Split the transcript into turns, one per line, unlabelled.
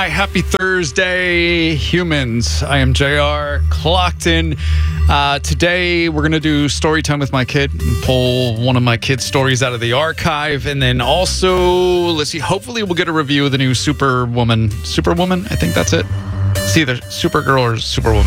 Hi, happy Thursday, humans. I am JR, clocked in. Today, we're going to do story time with my kid and pull one of my kids' stories out of the archive. And then also, let's see, hopefully we'll get a review of the new Superwoman. Superwoman? I think that's it. It's either Supergirl or Superwoman.